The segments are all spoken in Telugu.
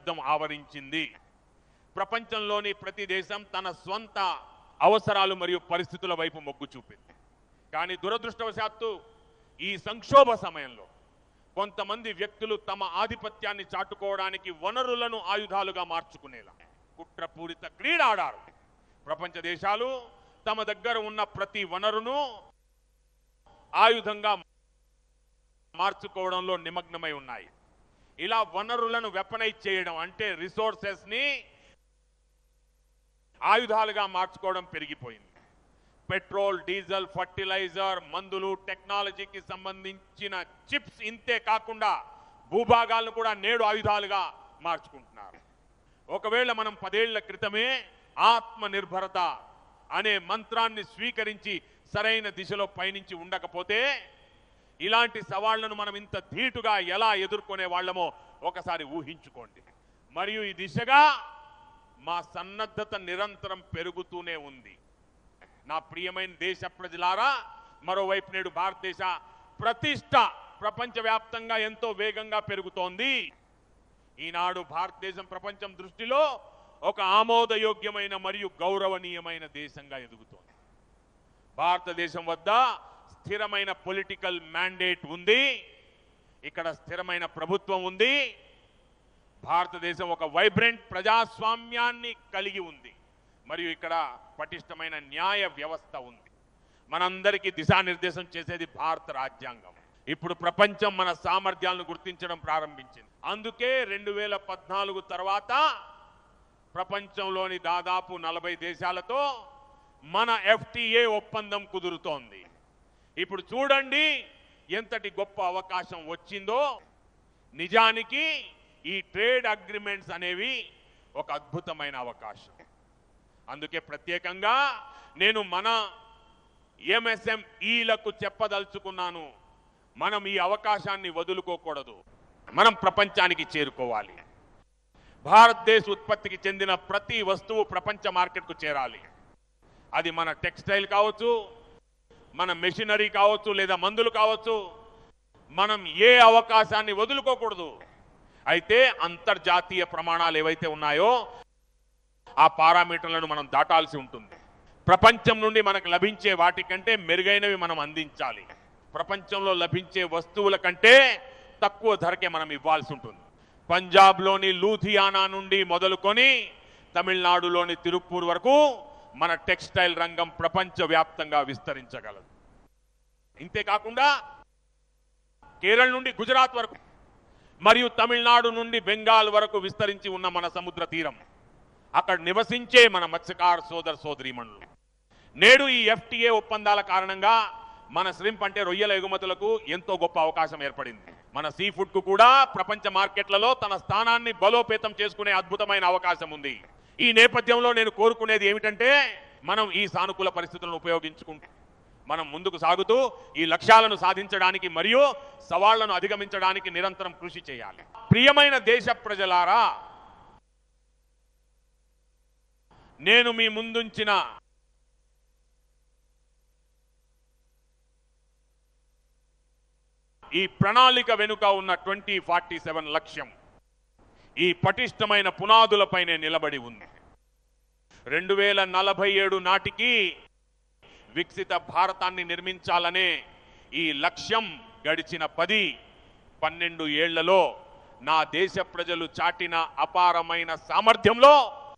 దశాబ్దం ఆవరించింది. ప్రపంచంలోని ప్రతి దేశం తన స్వంత అవసరాలు మరియు పరిస్థితుల వైపు మొగ్గు చూపింది. కానీ దురదృష్టవశాత్తు ఈ సంక్షోభ సమయంలో కొంతమంది వ్యక్తులు తమ ఆధిపత్యాన్ని చాటుకోవడానికి వనరులను ఆయుధాలుగా మార్చుకునేలా కుట్రపూరిత క్రీడ ఆడారు. ప్రపంచ దేశాలు తమ దగ్గర ఉన్న ప్రతి వనరును ఆయుధంగా మార్చుకోవడంలో నిమగ్నమై ఉన్నాయి. ఇలా వనరులను వెపనైజ్ చేయడం అంటే రిసోర్సెస్ ని ఆయుధాలుగా మార్చుకోవడం పెరిగిపోయింది. పెట్రోల్, డీజిల్, ఫర్టిలైజర్, మందులు, టెక్నాలజీకి సంబంధించిన చిప్స్ ఇంతే కాకుండా భూభాగాలను కూడా నేడు ఆయుధాలుగా మార్చుకుంటున్నారు. ఒకవేళ మనం 10 ఏళ్ల క్రితమే ఆత్మ నిర్భరత అనే మంత్రాన్ని స్వీకరించి సరైన దిశలో పయనించి ఉండకపోతే ఇలాంటి సవాళ్లను మనం ఇంత ధీటుగా ఎలా ఎదుర్కొనే వాళ్ళమో ఒకసారి ఊహించుకోండి. మరియు ఈ దిశగా మా సన్నద్ధత నిరంతరం పెరుగుతూనే ఉంది. నా ప్రియమైన దేశ ప్రజలారా, మరోవైపు నేడు భారతదేశ ప్రతిష్ట ప్రపంచవ్యాప్తంగా ఎంతో వేగంగా పెరుగుతోంది. ఈనాడు భారతదేశం ప్రపంచం దృష్టిలో ఒక ఆమోదయోగ్యమైన మరియు గౌరవనీయమైన దేశంగా ఎదుగుతోంది. భారతదేశం వద్ద స్థిరమైన పొలిటికల్ మ్యాండేట్ ఉంది. ఇక్కడ స్థిరమైన ప్రభుత్వం ఉంది. భారతదేశం ఒక వైబ్రెంట్ ప్రజాస్వామ్యాన్ని కలిగి ఉంది. మరియు ఇక్కడ పటిష్టమైన న్యాయ వ్యవస్థ ఉంది. మనందరికీ దిశానిర్దేశం చేసేది భారత రాజ్యాంగం. ఇప్పుడు ప్రపంచం మన సామర్థ్యాలను గుర్తించడం ప్రారంభించింది. అందుకే 2014 తర్వాత ప్రపంచంలోని దాదాపు 40 దేశాలతో మన FTA ఒప్పందం కుదురుతోంది. ఇప్పుడు చూడండి ఎంతటి గొప్ప అవకాశం వచ్చిందో. నిజానికి ఈ ట్రేడ్ అగ్రిమెంట్స్ అనేవి ఒక అద్భుతమైన అవకాశం. అందుకే ప్రత్యేకంగా నేను మన MSMEలకు చెప్పదలుచుకున్నాను, మనం ఈ అవకాశాన్ని వదులుకోకూడదు. మనం ప్రపంచానికి చేరుకోవాలి. భారతదేశ ఉత్పత్తికి చెందిన ప్రతి వస్తువు ప్రపంచ మార్కెట్కు చేరాలి. అది మన టెక్స్టైల్ కావచ్చు, మన మెషినరీ కావచ్చు, లేదా మందులు కావచ్చు. మనం ఏ అవకాశాన్ని వదులుకోకూడదు. అయితే అంతర్జాతీయ ప్రమాణాలు ఏవైతే ఉన్నాయో ఆ పారామీటర్లను మనం దాటాల్సి ఉంటుంది. ప్రపంచం నుండి మనకు లభించే వాటికంటే మెరుగైనవి మనం అందించాలి. ప్రపంచంలో లభించే వస్తువుల కంటే తక్కువ ధరకే మనం ఇవ్వాల్సి ఉంటుంది. పంజాబ్లోని లూధియానా నుండి మొదలుకొని తమిళనాడులోని తిరుప్పూర్ వరకు మన టెక్స్టైల్ రంగం ప్రపంచవ్యాప్తంగా విస్తరించగలదు. ఇంతేకాకుండా కేరళ నుండి గుజరాత్ వరకు మరియు తమిళనాడు నుండి బెంగాల్ వరకు విస్తరించి ఉన్న మన సముద్ర తీరం, అక్కడ నివసించే మన మత్స్యకార సోదర సోదరీమణులు నేడు ఈ FTA ఒప్పందాల కారణంగా మన శ్రింప్ అంటే రొయ్యల ఎగుమతులకు ఎంతో గొప్ప అవకాశం ఏర్పడింది. మన సీ ఫుడ్ కు కూడా ప్రపంచ మార్కెట్లలో తన స్థానాన్ని బలోపేతం చేసుకునే అద్భుతమైన అవకాశం ఉంది. ఈ నేపథ్యంలో నేను కోరుకునేది ఏమిటంటే మనం ఈ సానుకూల పరిస్థితులను ఉపయోగించుకుంటూ మనం ముందుకు సాగుతూ ఈ లక్ష్యాలను సాధించడానికి మరియు సవాళ్లను అధిగమించడానికి నిరంతరం కృషి చేయాలి. ప్రియమైన దేశ ప్రజలారా, నేను మీ ముందుంచిన ఈ ప్రణాళిక వెనుక ఉన్న 2047 లక్ష్యం ఈ పటిష్టమైన పునాదులపైనే నిలబడి ఉంది. 2047 నాటికి వికసిత భారతాన్ని నిర్మించాలనే ఈ లక్ష్యం గడిచిన 10-12 ఏళ్లలో నా దేశ ప్రజలు చాటిన అపారమైన సామర్థ్యంలో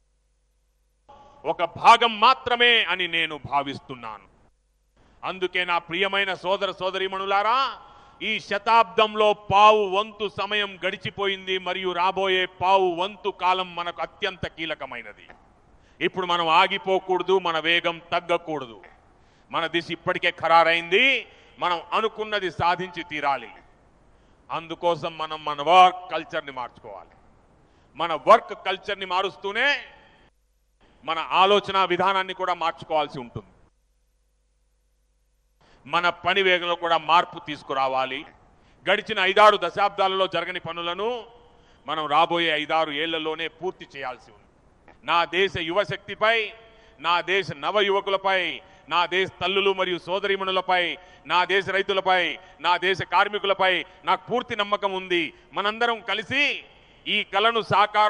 ఒక భాగం మాత్రమే అని నేను భావిస్తున్నాను. అందుకే నా ప్రియమైన సోదర సోదరీమణులారా, ఈ శతాబ్దంలో పావు వంతు సమయం గడిచిపోయింది మరియు రాబోయే పావు వంతు కాలం మనకు అత్యంత కీలకమైనది. ఇప్పుడు మనం ఆగిపోకూడదు, మన వేగం తగ్గకూడదు. మన దిశ ఇప్పటికే ఖరారైంది. మనం అనుకున్నది సాధించి తీరాలి. అందుకోసం మనం మన వర్క్ కల్చర్ని మార్చుకోవాలి. మన వర్క్ కల్చర్ని మారుస్తూనే మన ఆలోచన విధానాన్ని కూడా మార్చుకోవాల్సి ఉంటుంది. మన పని వేగంలో కూడా మార్పు తీసుకురావాలి. గడిచిన 5-6 దశాబ్దాలలో జరగని పనులను మనం రాబోయే 5-6 ఏళ్లలోనే పూర్తి చేయాల్సి ఉంది. నా దేశ యువశక్తిపై, నా దేశ నవ యువకులపై, నా దేశ తల్లులు మరియు సోదరీమణులపై, నా దేశ రైతులపై, నా దేశ కార్మికులపై నాకు పూర్తి నమ్మకం ఉంది. మనందరం కలిసి ఈ కలను సాకారం